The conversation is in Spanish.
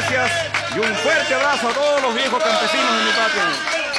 gracias y un fuerte abrazo a todos los viejos campesinos de mi patria.